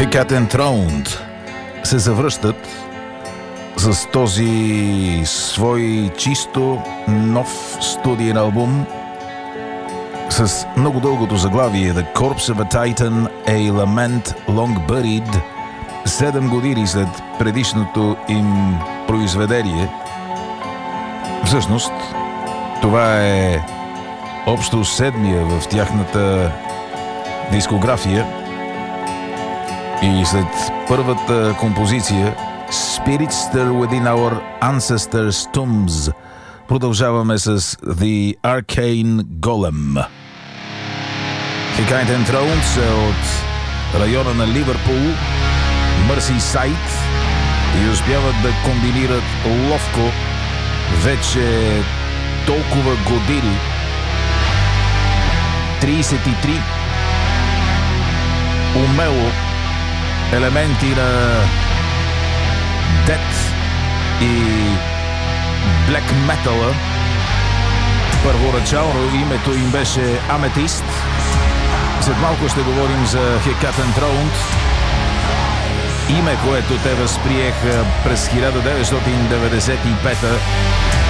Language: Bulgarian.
Hecate Enthroned се завръщат с този свой чисто нов студиен албум с много дългото заглавие The Corpse of a Titan, A Lament Long Buried, 7 години след предишното им произведение. Всъщност, това е общо седмия в тяхната дискография и след първата композиция Spirits Stir Within Our Ancestors' Tombs продължаваме с The Arcane Golem. Hecate Enthroned са от района на Ливърпул, Мърсийсайд, и успяват да комбинират ловко вече толкова години, 33, умело елементи на дет и блек метала. Първоначално името им беше Amethyst. След малко ще говорим за Hecate Enthroned, име, което те възприеха през 1995